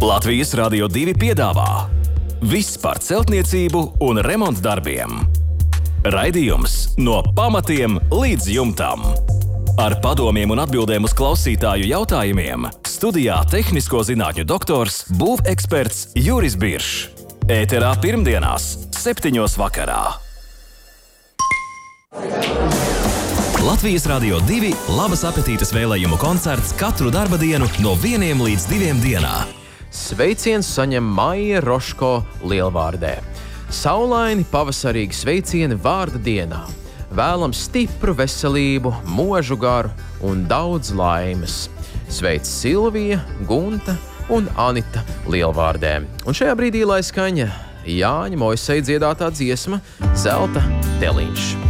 Latvijas Radio 2 piedāvā viss par celtniecību un remontu darbiem. Raidījums no pamatiem līdz jumtam. Ar padomiem un atbildēm uz klausītāju jautājumiem studijā tehnisko zinātņu doktors, būveksperts Juris Biršs. Ēterā pirmdienās, 7:00 vakarā. Latvijas Radio 2 labas apetītes vēlējumu koncerts katru darba dienu no 1 līdz 2 dienā. Sveiciens saņem Maija Roško Lielvārdē. Saulaini pavasarīgi sveicieni vārda dienā. Vēlam stipru veselību, mūžu garu un daudz laimes. Sveic Silvija, Gunta un Anita Lielvārdē. Un šajā brīdī lai skaņa Jāņa Moisei dziedātā dziesma Zelta teliņš.